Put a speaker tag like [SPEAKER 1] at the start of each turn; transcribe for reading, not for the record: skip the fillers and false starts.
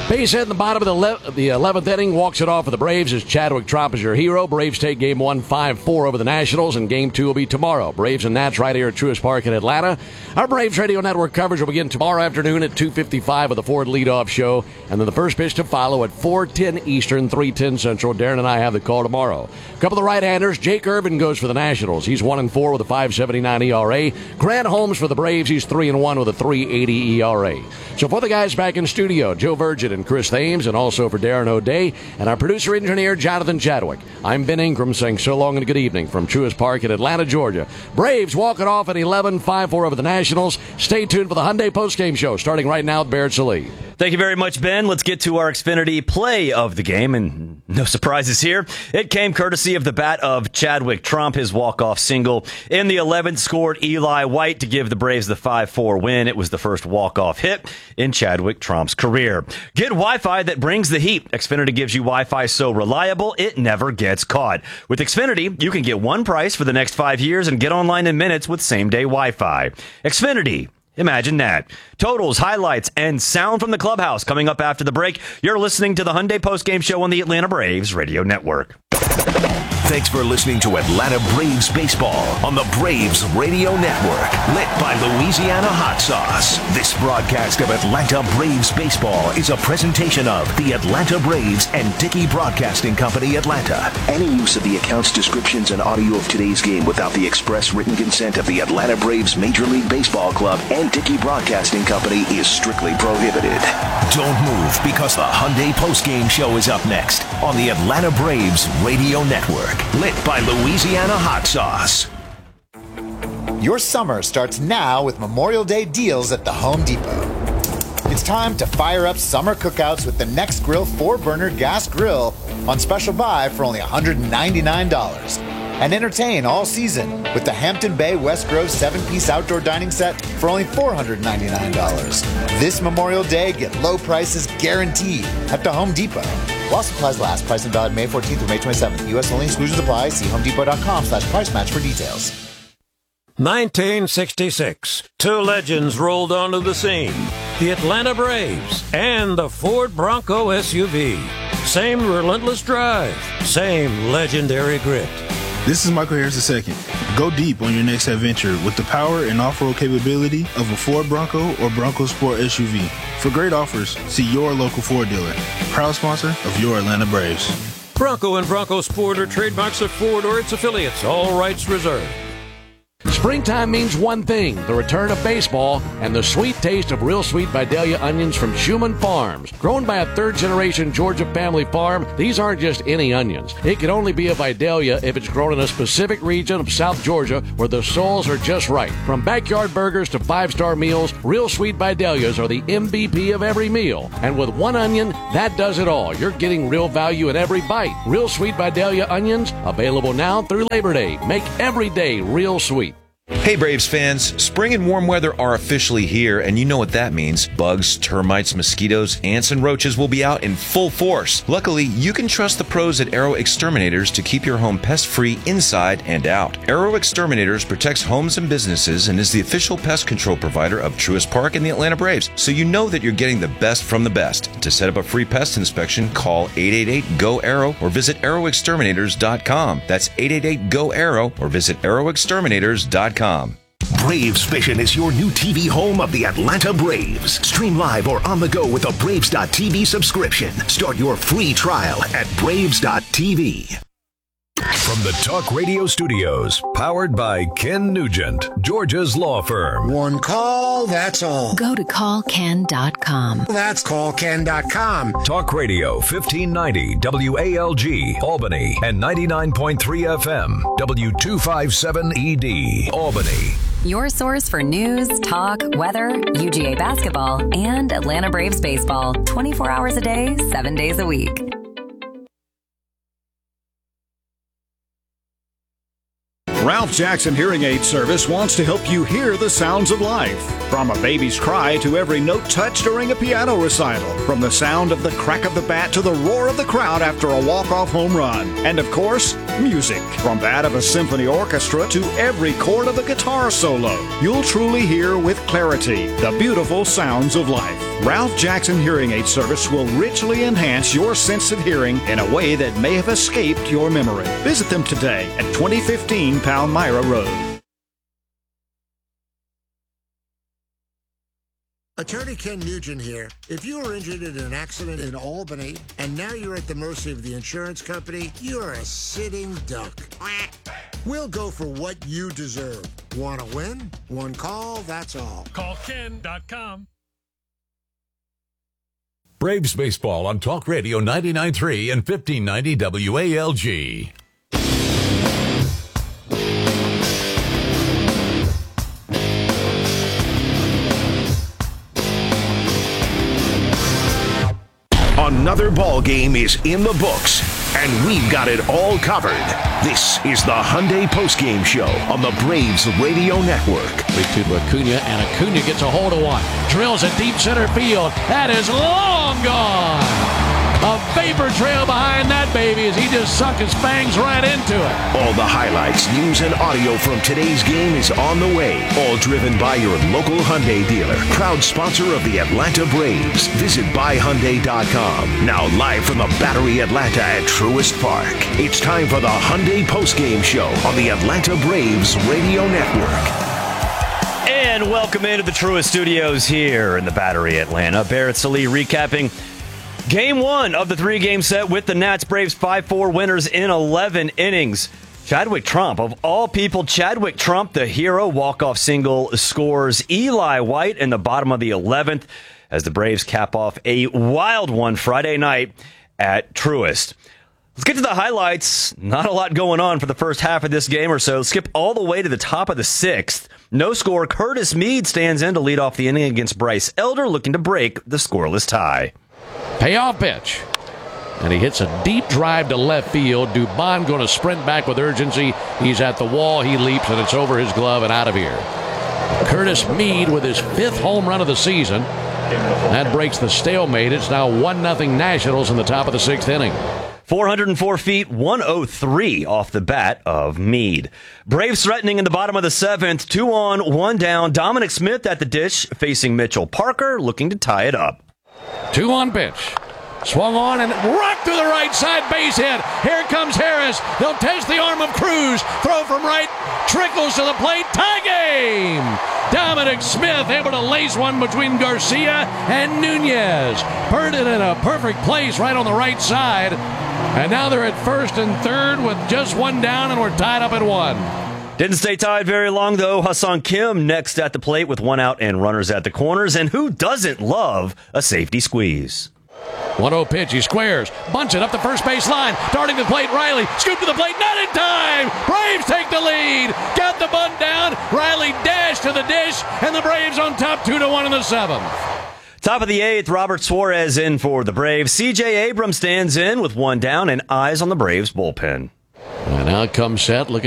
[SPEAKER 1] Base hit in the bottom of the 11th inning, walks it off for the Braves as Chadwick Tromp is your hero. Braves take Game 1 5-4 over the Nationals, and Game 2 will be tomorrow. Braves and Nats right here at Truist Park in Atlanta. Our Braves Radio Network coverage will begin tomorrow afternoon at 2:55 with the Ford leadoff show, and then the first pitch to follow at 4:10 Eastern, 3:10 Central. Darren and I have the call tomorrow. A couple of the right-handers. Jake Irvin goes for the Nationals. He's 1-4 with a 5.79 ERA. Grant Holmes for the Braves. He's 3-1 with a 3.80 ERA. So for the guys back in studio, Joe Virgin and Chris Thames, and also for Darren O'Day, and our producer-engineer, Jonathan Chadwick. I'm Ben Ingram saying so long and good evening from Truist Park in Atlanta, Georgia. Braves walking off at 11, 5-4 over the Nationals. Stay tuned for the Hyundai postgame show, starting right now at Barrett Sallee.
[SPEAKER 2] Thank you very much, Ben. Let's get to our Xfinity play of the game, and no surprises here. It came courtesy of the bat of Chadwick Tromp. His walk-off single in the 11th scored Eli White to give the Braves the 5-4 win. It was the first walk-off hit in Chadwick Tromp's career. Get Wi-Fi that brings the heat. Xfinity gives you Wi-Fi so reliable, it never gets caught. With Xfinity, you can get one price for the next 5 years and get online in minutes with same-day Wi-Fi. Xfinity. Imagine that. Totals, highlights, and sound from the clubhouse coming up after the break. You're listening to the Hyundai postgame show on the Atlanta Braves Radio Network.
[SPEAKER 3] Thanks for listening to Atlanta Braves Baseball on the Braves Radio Network, lit by Louisiana Hot Sauce. This broadcast of Atlanta Braves Baseball is a presentation of the Atlanta Braves and Dickey Broadcasting Company, Atlanta. Any use of the accounts, descriptions, and audio of today's game without the express written consent of the Atlanta Braves Major League Baseball Club and Dickey Broadcasting Company is strictly prohibited. Don't move, because the Hyundai postgame show is up next on the Atlanta Braves Radio Network. Lit by Louisiana Hot Sauce.
[SPEAKER 4] Your summer starts now with Memorial Day deals at the Home Depot. It's time to fire up summer cookouts with the Next Grill 4-burner gas grill on special buy for only $199. And entertain all season with the Hampton Bay West Grove 7-piece outdoor dining set for only $499. This Memorial Day, get low prices guaranteed at the Home Depot. While supplies last. Price and valid May 14th through May 27th. U.S. only. Exclusions apply. See homedepot.com/price match for details.
[SPEAKER 5] 1966. Two legends rolled onto the scene. The Atlanta Braves and the Ford Bronco SUV. Same relentless drive. Same legendary grit.
[SPEAKER 6] This is Michael Harris II. Go deep on your next adventure with the power and off-road capability of a Ford Bronco or Bronco Sport SUV. For great offers, see your local Ford dealer. Proud sponsor of your Atlanta Braves.
[SPEAKER 5] Bronco and Bronco Sport are trademarks of Ford or its affiliates. All rights reserved.
[SPEAKER 1] Springtime means one thing, the return of baseball and the sweet taste of Real Sweet Vidalia onions from Schumann Farms. Grown by a third-generation Georgia family farm, these aren't just any onions. It can only be a Vidalia if it's grown in a specific region of South Georgia where the soils are just right. From backyard burgers to five-star meals, Real Sweet Vidalias are the MVP of every meal. And with one onion, that does it all. You're getting real value in every bite. Real Sweet Vidalia onions, available now through Labor Day. Make every day real sweet.
[SPEAKER 7] Hey Braves fans, spring and warm weather are officially here, and you know what that means. Bugs, termites, mosquitoes, ants, and roaches will be out in full force. Luckily, you can trust the pros at Arrow Exterminators to keep your home pest-free inside and out. Arrow Exterminators protects homes and businesses and is the official pest control provider of Truist Park and the Atlanta Braves, so you know that you're getting the best from the best. To set up a free pest inspection, call 888-GO-ARROW or visit arrowexterminators.com. That's 888-GO-ARROW or visit arrowexterminators.com.
[SPEAKER 3] Braves Vision is your new TV home of the Atlanta Braves. Stream live or on the go with a Braves.tv subscription. Start your free trial at Braves.tv.
[SPEAKER 8] From the Talk Radio Studios, powered by Ken Nugent, Georgia's law firm.
[SPEAKER 9] One call, that's all.
[SPEAKER 10] Go to callken.com.
[SPEAKER 9] That's callken.com.
[SPEAKER 8] Talk Radio 1590 WALG, Albany, and 99.3 FM, W257ED, Albany.
[SPEAKER 10] Your source for news, talk, weather, UGA basketball, and Atlanta Braves baseball. 24 hours a day, 7 days a week.
[SPEAKER 11] Ralph Jackson Hearing Aid Service wants to help you hear the sounds of life. From a baby's cry to every note touched during a piano recital. From the sound of the crack of the bat to the roar of the crowd after a walk-off home run. And of course, music. From that of a symphony orchestra to every chord of a guitar solo. You'll truly hear with clarity the beautiful sounds of life. Ralph Jackson Hearing Aid Service will richly enhance your sense of hearing in a way that may have escaped your memory. Visit them today at 2015 Palmyra Road.
[SPEAKER 9] Attorney Ken Nugent here. If you were injured in an accident in Albany and now you're at the mercy of the insurance company, you're a sitting duck. We'll go for what you deserve. Want to win? One call, that's all.
[SPEAKER 12] Call Ken.com.
[SPEAKER 8] Braves baseball on Talk Radio 99.3 and 1590 WALG.
[SPEAKER 3] Another ball game is in the books, and we've got it all covered. This is the Hyundai Postgame Show on the Braves Radio Network.
[SPEAKER 1] 3-2 to Acuna, and Acuna gets a hold of one. Drills a deep center field. That is long gone. A vapor trail behind that baby as he just sunk his fangs right into it.
[SPEAKER 3] All the highlights, news, and audio from today's game is on the way. All driven by your local Hyundai dealer. Proud sponsor of the Atlanta Braves. Visit buyhyundai.com. Now live from the Battery Atlanta at Truist Park. It's time for the Hyundai Postgame Show on the Atlanta Braves Radio Network.
[SPEAKER 2] And welcome into the Truist Studios here in the Battery Atlanta. Barrett Sallee recapping Game 1 of the 3-game set with the Nats. Braves 5-4 winners in 11 innings. Chadwick Trump, of all people, Chadwick Trump, the hero, walk-off single scores Eli White in the bottom of the 11th as the Braves cap off a wild one Friday night at Truist. Let's get to the highlights. Not a lot going on for the first half of this game or so. Skip all the way to the top of the 6th. No score. Curtis Mead stands in to lead off the inning against Bryce Elder, looking to break the scoreless tie.
[SPEAKER 1] Payoff pitch. And he hits a deep drive to left field. Dubon going to sprint back with urgency. He's at the wall. He leaps, and it's over his glove and out of here. Curtis Mead with his 5th home run of the season. That breaks the stalemate. It's now 1-0 Nationals in the top of the 6th inning.
[SPEAKER 2] 404 feet, 103 off the bat of Mead. Braves threatening in the bottom of the 7th. 2 on, 1 down. Dominic Smith at the dish facing Mitchell Parker, looking to tie it up.
[SPEAKER 1] 2-1 pitch. Swung on and rocked to the right side, base hit. Here comes Harris. They'll test the arm of Cruz. Throw from right, trickles to the plate. Tie game. Dominic Smith able to lace one between Garcia and Nunez. Put it in a perfect place right on the right side. And now they're at first and third with just 1 down, and we're tied up at 1.
[SPEAKER 2] Didn't stay tied very long, though. Ha-Seong Kim next at the plate with 1 out and runners at the corners. And who doesn't love a safety squeeze?
[SPEAKER 1] 1-0 pitch. He squares. Bunts it up the first base line. Darting to the plate. Riley. Scoop to the plate. Not in time. Braves take the lead. Got the bunt down. Riley dashed to the dish. And the Braves on top 2-1 in the 7th.
[SPEAKER 2] Top of the 8th, Robert Suarez in for the Braves. C.J. Abrams stands in with 1 down and eyes on the Braves bullpen.
[SPEAKER 1] And now comes Seth looking